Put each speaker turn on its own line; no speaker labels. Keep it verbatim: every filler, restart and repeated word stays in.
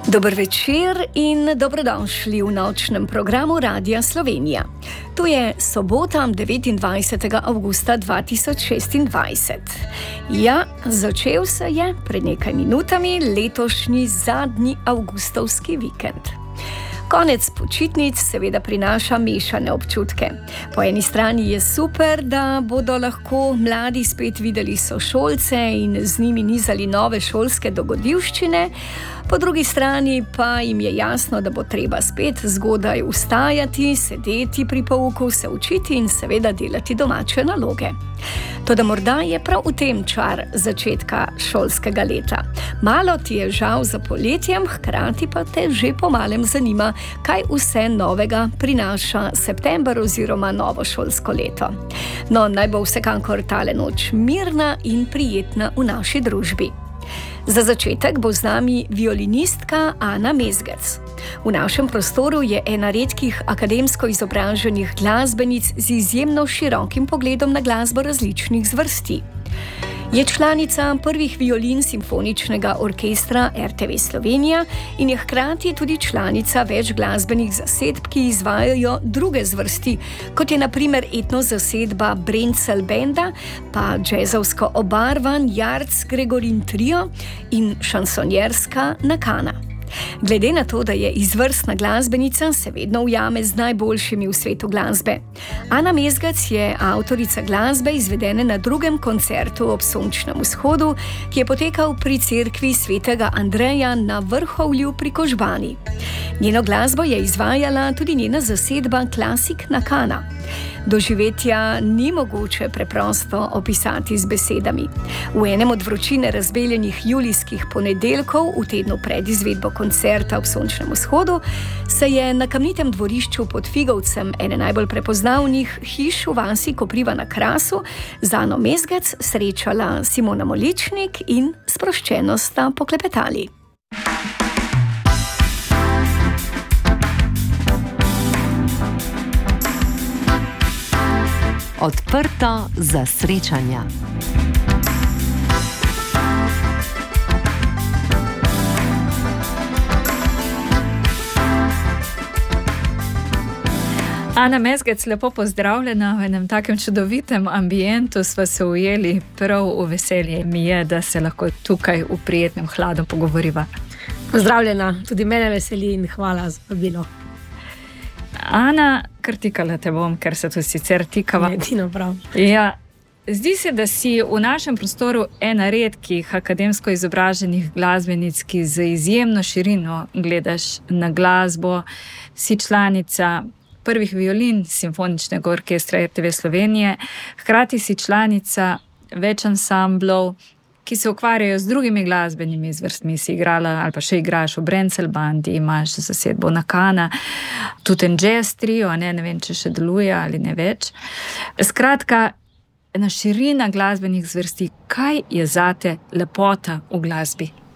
Dober večer in dobrodošli v nočnem programu Radia Slovenija. To je sobota, devetindvajsetega avgusta dva tisoč šestindvajset. Ja, začel se je pred nekaj minutami letošnji zadnji avgustovski vikend. Konec počitnic seveda prinaša mešane občutke. Po eni strani je super, da bodo lahko mladi spet videli sošolce in z njimi nizali nove šolske dogodivščine, po drugi strani pa jim je jasno, da bo treba spet zgodaj vstajati, sedeti pri pouku, se učiti in seveda delati domače naloge. Toda morda je prav v tem čar začetka šolskega leta. Malo ti je žal za poletjem, hkrati pa te že pomalem zanima, kaj vse novega prinaša september oziroma novo šolsko leto. No, naj bo vsekakor tale noč mirna in prijetna v naši družbi. Za začetek bo z nami violinistka Ana Mezgec. V našem prostoru je ena redkih akademsko izobraženih glasbenic z izjemno širokim pogledom na glasbo različnih zvrsti. Je članica prvih violin Simfoničnega orkestra R T V Slovenija in je hkrati tudi članica več glasbenih zasedb, ki izvajajo druge zvrsti, kot je na primer etno zasedba Brencelj Benda, pa džezovsko obarvan Jarc Gregorin Trio in šansonjerska Nakana. Glede na to, da je izvrstna glasbenica, se vedno ujame z najboljšimi v svetu glasbe. Ana Mezgec je avtorica glasbe izvedene na drugem koncertu ob sončnem vzhodu, ki je potekal pri cerkvi svetega Andreja na Vrhovlju pri Kožbani. Njeno glasbo je izvajala tudi njena zasedba Klasik Nakana. Doživetja ni mogoče preprosto opisati z besedami. V enem od vročine razbeljenih julijskih ponedeljkov v tednu pred izvedbo koncerta ob sončnem vzhodu se je na kamnitem dvorišču pod Figovcem, ene najbolj prepoznavnih hiš v vasi Kopriva na Krasu, z Ano Mezgec srečala Simona Moličnik in sproščeno sta poklepetali.
Odprto za srečanja.
Ana Mezgec, lepo pozdravljena v enem takem čudovitem ambientu, sva se ujeli prav v veselje mi je, da se lahko tukaj v prijetnem hladu pogovoriva.
Pozdravljena, tudi mene veseli in hvala za vabilo.
Ana, kar tikala te bom, ker se to sicer tikava.
Edino prav.
Ja, zdi se, da si v našem prostoru ena redkih akademsko izobraženih glasbenic, ki z izjemno širino gledaš na glasbo, si članica prvih violin Simfoničnega orkestra R T V Slovenije, hkrati si članica več ansamblov, ki se ukvarjajo z drugimi glasbenimi zvrstmi, si igrala ali pa še igraš v Brencelj Bandi, imaš zasedbo Nakana, tudi en jazz trio, ne, ne vem, če še deluje ali ne več. Skratka, ena širina glasbenih zvrsti, kaj je zate lepota v glasbi?